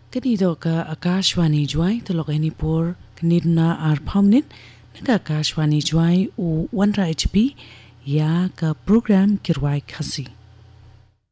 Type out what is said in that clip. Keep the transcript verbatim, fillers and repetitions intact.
Kanido ka Akashwani Jwai to Loganipur Knidna ar Pomnin Naka Akashwani Jwai u one H P ya ka program Kirwai Kasi